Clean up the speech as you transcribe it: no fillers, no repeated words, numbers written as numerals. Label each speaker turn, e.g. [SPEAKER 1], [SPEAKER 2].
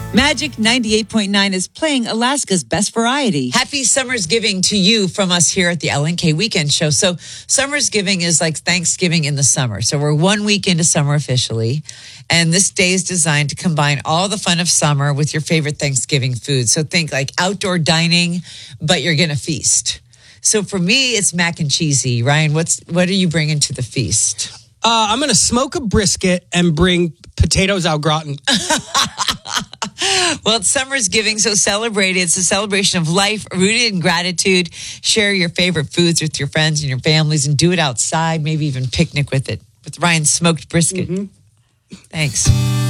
[SPEAKER 1] Magic 98.9 is playing Alaska's best variety.
[SPEAKER 2] Happy Summer's Giving to you from us here at the LNK Weekend Show. So Summer's Giving is like Thanksgiving in the summer. So we're 1 week into summer officially. And this day is designed to combine all the fun of summer with your favorite Thanksgiving food. So think like outdoor dining, but you're going to feast. So for me, it's mac and cheesy. Ryan, what are you bringing to the feast?
[SPEAKER 3] I'm going to smoke a brisket and bring potatoes au gratin.
[SPEAKER 2] Well, it's Summer's Giving, so celebrate it. It's a celebration of life rooted in gratitude. Share your favorite foods with your friends and your families and do it outside, maybe even picnic with it, with Ryan's smoked brisket. Mm-hmm. Thanks.